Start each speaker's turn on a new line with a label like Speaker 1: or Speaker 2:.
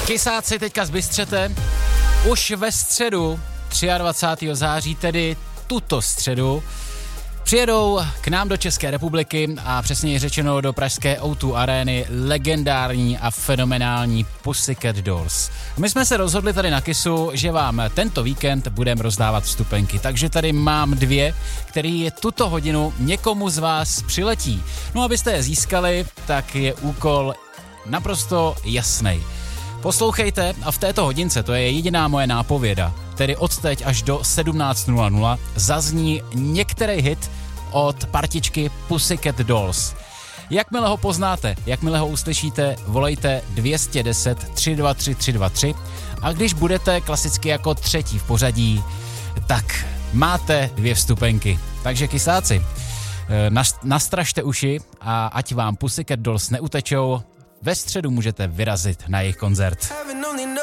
Speaker 1: Kysáci teďka z Bystřete. Už ve středu 23. září, tedy tuto středu, přijedou k nám do České republiky a přesněji řečeno do pražské O2 arény legendární a fenomenální Pussycat Dolls. My jsme se rozhodli tady na Kissu, že vám tento víkend budeme rozdávat vstupenky, takže tady mám 2, který tuto hodinu někomu z vás přiletí. No abyste je získali, tak je úkol naprosto jasný. Poslouchejte a v této hodince, to je jediná moje nápověda, tedy od teď až do 17:00 zazní některý hit od partičky Pussycat Dolls. Jakmile ho poznáte, jakmile ho uslyšíte, volejte 210 323 323 a když budete klasicky jako třetí v pořadí, tak máte 2 vstupenky. Takže kysáci, nastražte uši a ať vám Pussycat Dolls neutečou, ve středu můžete vyrazit na jejich koncert.